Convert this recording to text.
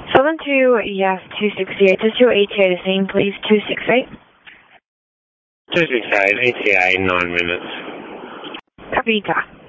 72, yes, 268. Is your ETA the same, please? 268? 268, ETA 9 minutes. Copy,